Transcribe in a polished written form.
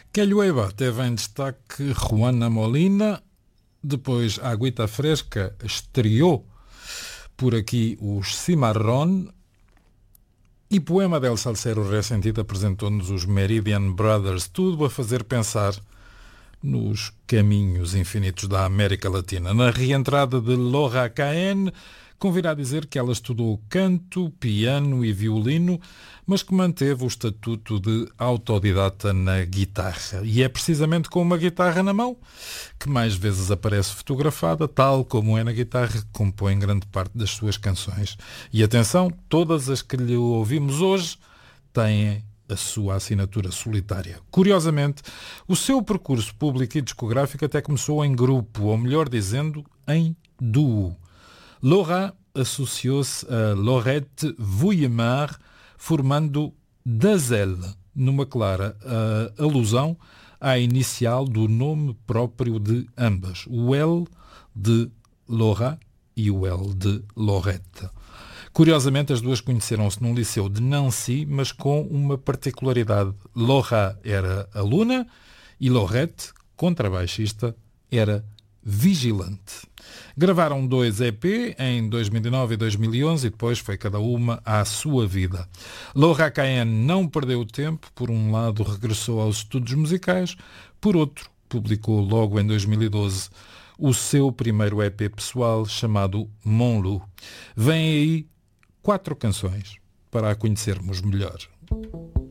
Que Llueva teve em destaque Juana Molina, depois a Agüita Fresca estreou por aqui os Cimarrón e Poema del Salsero Ressentido apresentou-nos os Meridian Brothers, tudo a fazer pensar nos caminhos infinitos da América Latina. Na reentrada de Laura Cahen, convirá dizer que ela estudou canto, piano e violino, mas que manteve o estatuto de autodidata na guitarra. E é precisamente com uma guitarra na mão que mais vezes aparece fotografada, tal como é na guitarra que compõe grande parte das suas canções. E atenção, todas as que lhe ouvimos hoje têm a sua assinatura solitária. Curiosamente, o seu percurso público e discográfico até começou em grupo, ou melhor dizendo, em duo. Laura associou-se a Laurette Vuillemard, formando Dazel, numa clara alusão à inicial do nome próprio de ambas, o L de Laura e o L de Laurette. Curiosamente, as duas conheceram-se num liceu de Nancy, mas com uma particularidade. Laura era aluna e Laurette, contrabaixista, era vigilante. Gravaram 2 EP em 2009 e 2011 e depois foi cada uma à sua vida. Laura Cahen não perdeu tempo. Por um lado, regressou aos estudos musicais. Por outro, publicou logo em 2012 o seu primeiro EP pessoal chamado Mon Loup. Vêm aí 4 canções para a conhecermos melhor.